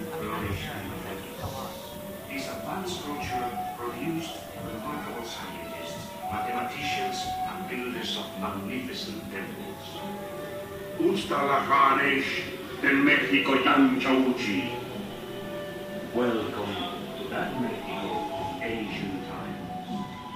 flourished in the 40s. This advanced culture produced remarkable scientists, mathematicians, and builders of magnificent temples. Ustalajanes del México Yanchauchi. Welcome to that Mexico, ancient